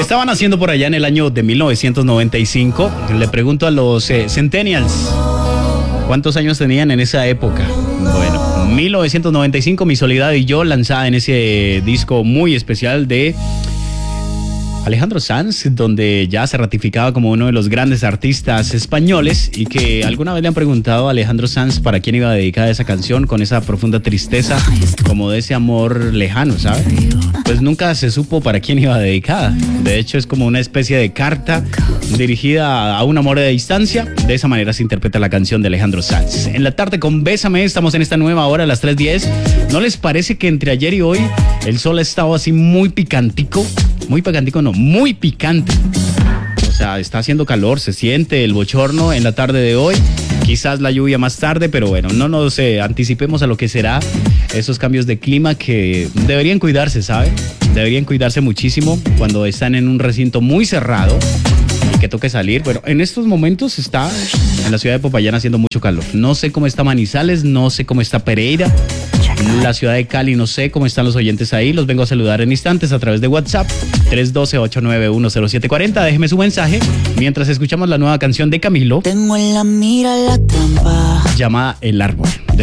estaban haciendo por allá en el año de 1995? Le pregunto a los Centennials, ¿cuántos años tenían en esa época? Bueno, 1995, Mi Soledad y Yo, lanzada en ese disco muy especial de Alejandro Sanz, donde ya se ratificaba como uno de los grandes artistas españoles, y que alguna vez le han preguntado a Alejandro Sanz para quién iba a dedicar esa canción, con esa profunda tristeza, como de ese amor lejano, ¿sabes? Pues nunca se supo para quién iba dedicada. De hecho, es como una especie de carta dirigida a un amor de distancia. De esa manera se interpreta la canción de Alejandro Sanz. En la tarde con Bésame, estamos en esta nueva hora a las 3:10. ¿No les parece que entre ayer y hoy el sol ha estado así muy picantico? Muy picantico, no, muy picante. O sea, está haciendo calor, se siente el bochorno en la tarde de hoy. Quizás la lluvia más tarde, pero bueno, no nos anticipemos a lo que será esos cambios de clima, que deberían cuidarse, ¿sabe? Deberían cuidarse muchísimo cuando están en un recinto muy cerrado y que toque salir. Bueno, en estos momentos está en la ciudad de Popayán haciendo mucho calor. No sé cómo está Manizales, no sé cómo está Pereira. La ciudad de Cali, no sé cómo están los oyentes ahí. Los vengo a saludar en instantes a través de WhatsApp 312-891-0740. Déjeme su mensaje mientras escuchamos la nueva canción de Camilo. Tengo en la mira la trampa llamada El Árbol.